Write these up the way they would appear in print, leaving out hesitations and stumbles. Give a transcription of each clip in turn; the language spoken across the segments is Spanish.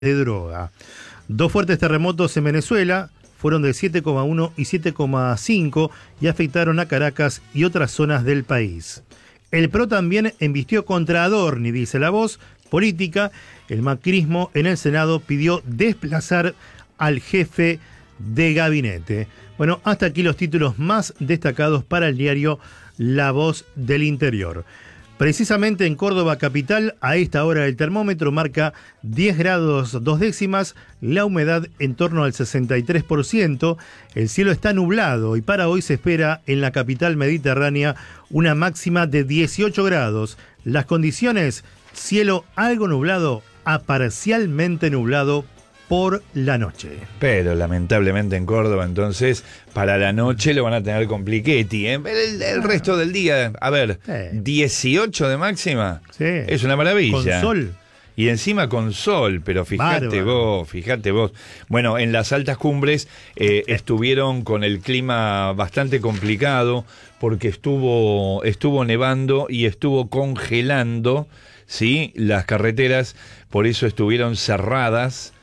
de droga. Dos fuertes terremotos en Venezuela fueron de 7,1 y 7,5 y afectaron a Caracas y otras zonas del país. El PRO también embistió contra Adorni, dice La Voz política. El macrismo en el Senado pidió desplazar al jefe de gabinete. Bueno, hasta aquí los títulos más destacados para el diario La Voz del Interior. Precisamente en Córdoba capital, a esta hora el termómetro marca 10 grados 2 décimas, la humedad en torno al 63%, el cielo está nublado y para hoy se espera en la capital mediterránea una máxima de 18 grados. Las condiciones, cielo algo nublado a parcialmente nublado por la noche. Pero lamentablemente en Córdoba, entonces, para la noche lo van a tener compliquetti, ¿eh? El resto del día, a ver, 18 de máxima, sí, es una maravilla. Con sol. Y encima con sol, pero fíjate vos. Bueno, en las altas cumbres estuvieron con el clima bastante complicado porque estuvo nevando y estuvo congelando, ¿sí? Las carreteras, por eso estuvieron cerradas.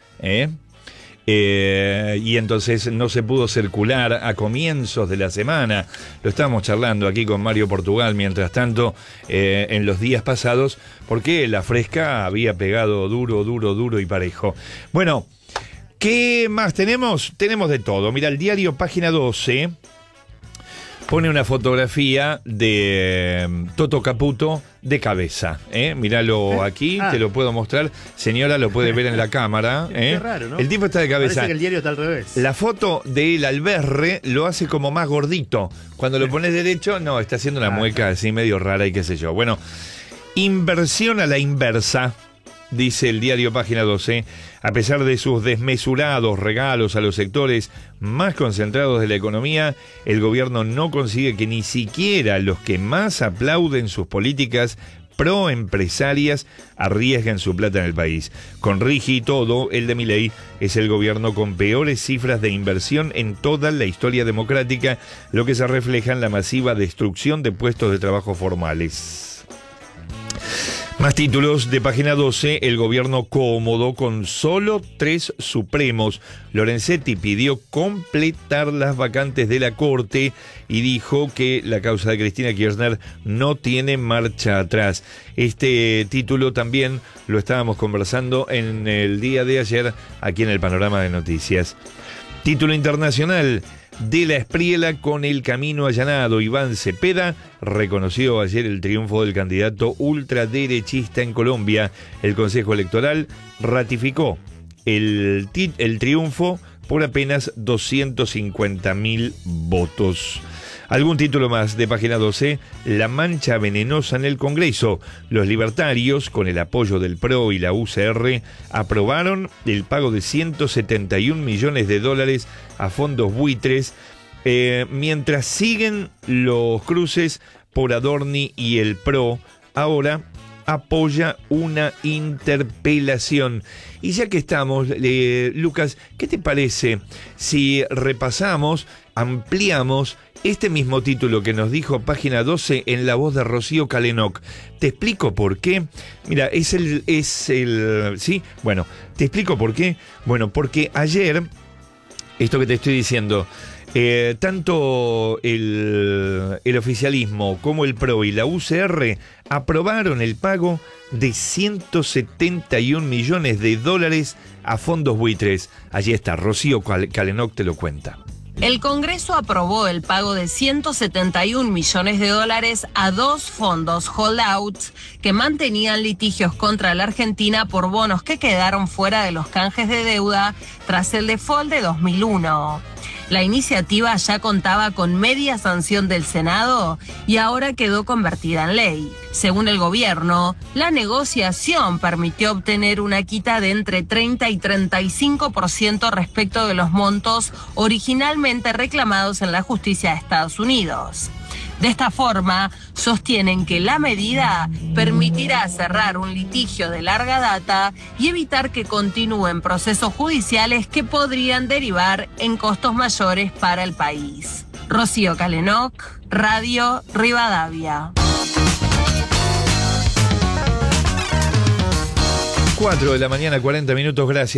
Y entonces no se pudo circular a comienzos de la semana. Lo estábamos charlando aquí con Mario Portugal mientras tanto en los días pasados, porque la fresca había pegado duro y parejo. Bueno, ¿qué más tenemos? Tenemos de todo. Mira, el diario Página 12 pone una fotografía de Toto Caputo de cabeza. Míralo aquí, te lo puedo mostrar. Señora, lo puede ver en la cámara. Qué raro, ¿no? El tipo está de cabeza. Parece que el diario está al revés. La foto del alberre lo hace como más gordito. Cuando lo pones derecho, no, está haciendo una mueca así medio rara y qué sé yo. Bueno, inversión a la inversa, dice el diario Página 12, a pesar de sus desmesurados regalos a los sectores más concentrados de la economía, el gobierno no consigue que ni siquiera los que más aplauden sus políticas proempresarias arriesguen su plata en el país. Con Rigi y todo, el de Milei es el gobierno con peores cifras de inversión en toda la historia democrática, lo que se refleja en la masiva destrucción de puestos de trabajo formales. Más títulos de Página 12, el gobierno cómodo con solo 3 supremos. Lorenzetti pidió completar las vacantes de la Corte y dijo que la causa de Cristina Kirchner no tiene marcha atrás. Este título también lo estábamos conversando en el día de ayer aquí en el Panorama de Noticias. Título internacional. De la Espriela con el camino allanado. Iván Cepeda reconoció ayer el triunfo del candidato ultraderechista en Colombia. El Consejo Electoral ratificó el triunfo por apenas 250.000 votos. Algún título más de Página 12, la mancha venenosa en el Congreso. Los libertarios, con el apoyo del PRO y la UCR, aprobaron el pago de $171 millones a fondos buitres, mientras siguen los cruces por Adorni y el PRO. Ahora apoya una interpelación. Y ya que estamos, Lucas, ¿qué te parece si repasamos, ampliamos este mismo título que nos dijo Página 12 en la voz de Rocío Calenoc? Te explico por qué. Mira, ¿sí? Bueno, te explico por qué. Bueno, porque ayer, esto que te estoy diciendo, tanto el oficialismo como el PRO y la UCR aprobaron el pago de $171 millones a fondos buitres. Allí está, Rocío Calenoc te lo cuenta. El Congreso aprobó el pago de $171 millones a 2 fondos holdouts que mantenían litigios contra la Argentina por bonos que quedaron fuera de los canjes de deuda tras el default de 2001. La iniciativa ya contaba con media sanción del Senado y ahora quedó convertida en ley. Según el gobierno, la negociación permitió obtener una quita de entre 30 y 35% respecto de los montos originalmente reclamados en la justicia de Estados Unidos. De esta forma, sostienen que la medida permitirá cerrar un litigio de larga data y evitar que continúen procesos judiciales que podrían derivar en costos mayores para el país. Rocío Calenoc, Radio Rivadavia. 4 de la mañana, 40 minutos, gracias.